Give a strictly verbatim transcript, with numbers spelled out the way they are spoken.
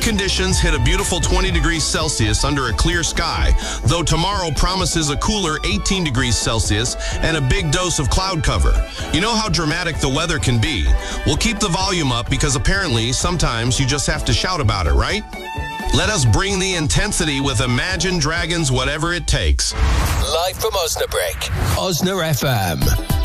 conditions hit a beautiful twenty degrees Celsius under a clear sky, though tomorrow promises a cooler eighteen degrees Celsius and a big dose of cloud cover. You know how dramatic the weather can be. We'll keep the volume up because apparently sometimes you just have to shout about it, right? Let us bring the intensity with Imagine Dragons, Whatever It Takes. Live from Osnabrück, Osna F M.